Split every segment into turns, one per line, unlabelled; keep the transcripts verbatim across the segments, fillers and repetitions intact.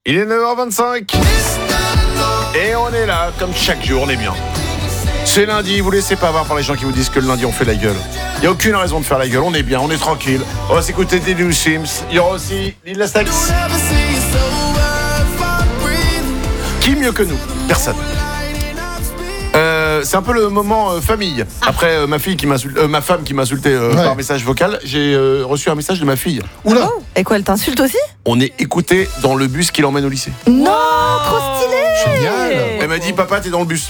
Il est neuf heures vingt-cinq et on est là, comme chaque jour, on est bien. C'est lundi, vous laissez pas voir par les gens qui vous disent que le lundi on fait la gueule. Il n'y a aucune raison de faire la gueule, on est bien, on est tranquille. On va s'écouter des New Sims. Il y aura aussi Lil Nas X. Qui mieux que nous? Personne. Euh, c'est un peu le moment euh, famille. Après euh, ma fille qui m'insulte, euh, ma femme qui m'insultait euh,
Ouais.
par message vocal, j'ai euh, reçu un message de ma fille.
Oula.
Oh, et quoi, elle t'insulte aussi?
On est écouté dans le bus qui l'emmène au lycée.
Non, trop stylé.
Génial.
Elle m'a dit papa t'es dans le bus.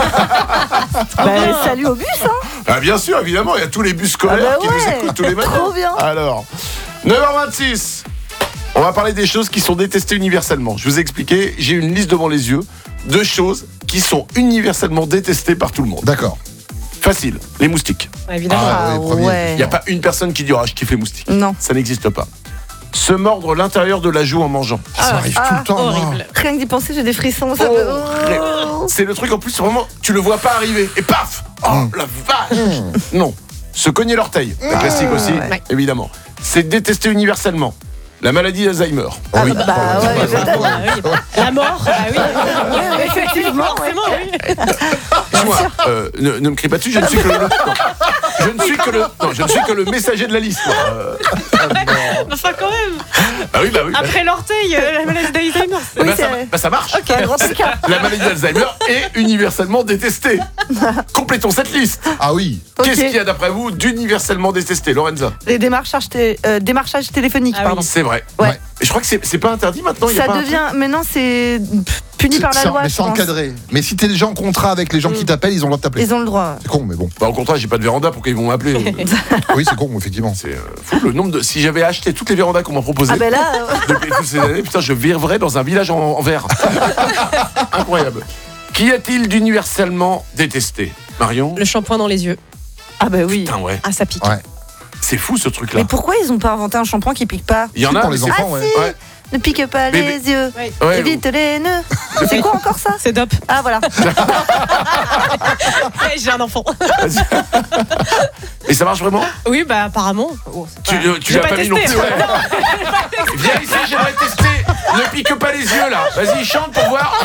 Bah, salut au bus, hein.
Ah bien sûr évidemment, il y a tous les bus scolaires
Ah bah
qui nous
ouais.
écoutent tous les matins.
Trop bien.
Alors, neuf heures vingt-six. On va parler des choses qui sont détestées universellement. Je vous ai expliqué, j'ai une liste devant les yeux de choses qui sont universellement détestées par tout le monde.
D'accord.
Facile, les moustiques.
Évidemment.
Ah,
Ah
oui, premier.
ouais.
Il n'y a pas une personne qui dira je kiffe les moustiques.
Non.
Ça n'existe pas. Se mordre l'intérieur de la joue en mangeant.
Ça m'arrive tout
ah,
le temps. moi.
Horrible.
Rien que d'y penser, j'ai des frissons. Ça me... oh.
C'est le truc en plus vraiment, tu le vois pas arriver et paf. Oh
Mm.
la vache. Non. Se cogner l'orteil, le classique aussi,
ouais.
évidemment. C'est détesté universellement. La maladie d'Alzheimer.
Ah,
Oui.
bah,
Bon,
ouais,
c'est pas
peut-être.
ça.
Ah oui. La mort, bah oui.
Ouais, effectivement, ouais.
Forcément, oui.
Excuse-moi, euh, ne, ne me crie pas dessus, je ne suis que le, non. je ne suis que le, non, je ne suis que le messager de la liste. moi. Euh,
Enfin, quand même.
bah oui, bah oui. bah-
Après l'orteil, euh, la maladie d'Alzheimer.
bah,
Oui,
ça,
c'est-
bah, ça marche.
Ok, grand écart.
La maladie d'Alzheimer est universellement détestée. Complétons cette liste.
Ah oui.
Ok.
Qu'est-ce qu'il y a d'après vous d'universellement détesté, Lorenza?
Les démarchages, té- euh, démarchages téléphoniques,
Ah oui.
pardon.
C'est vrai.
Ouais.
Et je crois que c'est, c'est pas interdit maintenant. il y a
Ça
pas un
devient. Maintenant, c'est pff, puni par la
C'est-
loi.
mais
je
c'est
pense.
encadré. Mais si t'es déjà en contrat avec les gens qui
Mm.
t'appellent, ils ont le droit de t'appeler.
Ils ont le droit.
C'est con, mais bon.
Bah, au contraire, j'ai pas de véranda, pourquoi ils vont m'appeler?
Oui, c'est con, effectivement.
C'est euh, fou le nombre de. Si j'avais acheté toutes les vérandas qu'on m'a proposées
Ah ben là, euh,
depuis toutes ces années, putain, je vivrais dans un village en, en verre. Incroyable. Qu'y a-t-il d'universellement détesté? Marion?
Le shampoing dans les yeux.
ah bah oui.
Putain, ouais.
Ah, ça pique.
Ouais.
C'est fou ce truc-là.
Mais pourquoi ils ont pas inventé un shampoing qui pique pas?
Il y en
C'est
a
pour
mais
les
c'est-
enfants,
Ah
ouais.
si.
Ouais.
Ne pique pas
Mais-
les yeux.
Ouais.
Ouais,
Évite les nœuds. C'est quoi encore ça?
C'est dope.
Ah voilà.
Ouais, J'ai un enfant.
Et ça marche vraiment?
Oui, bah apparemment. Oh, c'est
Tu,
pas-
euh, tu
J'ai
l'as pas, mis non
testé.
plus. ouais. Viens ici, j'aimerais tester. Ne pique pas les yeux là. Vas-y, chante pour voir.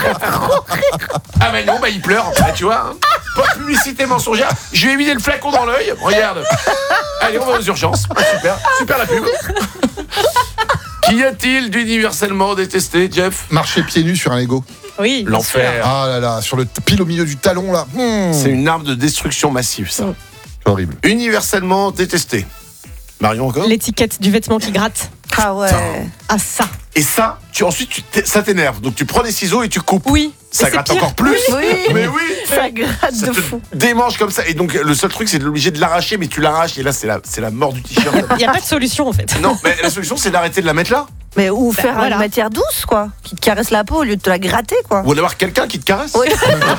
Ah mais non, bah il pleure. Bah, tu vois, hein. Pas de publicité mensongère. Je lui ai mis le flacon dans l'œil. Regarde. Allez, on va aux urgences. Ah, super, super la pub. Qu'y a-t-il d'universellement détesté, Jeff?
Marcher pieds nus sur un Lego.
Oui. bien
L'enfer.
Ah là là, sur le pile au milieu du talon là. Hmm.
C'est une arme de destruction massive, ça.
C'est horrible.
Universellement détesté. Marion encore?
sûr. L'étiquette du vêtement qui gratte.
Ah ouais.
Ah, ça.
Et ça, tu, ensuite, tu t'é- ça t'énerve. Donc tu prends des ciseaux et tu coupes.
Oui.
Ça
Et c'est
gratte
pire.
encore plus.
Oui.
Mais oui.
Ça gratte
Ça
de
te
fou.
démange comme ça. Et donc le seul truc, c'est de l'obliger de l'arracher, mais tu l'arraches et là, c'est la, c'est la mort du t-shirt.
Il n'y a pas de solution en fait.
Non, mais la solution, c'est d'arrêter de la mettre là.
Mais ou faire
voilà.
une matière douce, quoi. Qui te caresse la peau au lieu de te la gratter, quoi.
Ou d'avoir quelqu'un qui te caresse.
Oui.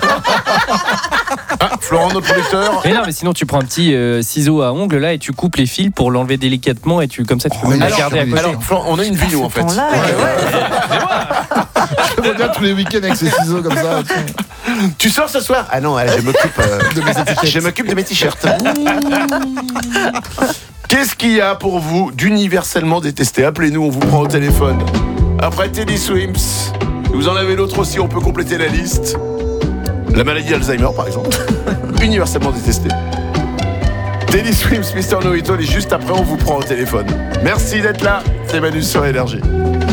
Ah, Florent, notre producteur.
Mais non, mais sinon tu prends un petit euh, ciseau à ongles là et tu coupes les fils pour l'enlever délicatement et tu comme ça tu peux
Oh,
même la
alors,
garder à côté.
Alors, Florent, on a une vie, nous, en fait.
Là,
Je me regarde tous les week-ends avec ces ciseaux comme ça.
Tu sors ce soir? Ah non, allez, je m'occupe euh, de mes étiquettes. Je m'occupe de mes t-shirts. Qu'est-ce qu'il y a pour vous d'universellement détesté? Appelez-nous, on vous prend au téléphone. Après Teddy Swims, vous en avez d'autres aussi, on peut compléter la liste. La maladie d'Alzheimer, par exemple. Universellement détesté. Teddy Swims, Mister Noito, et juste après, on vous prend au téléphone. Merci d'être là. C'est Manu sur Énergie.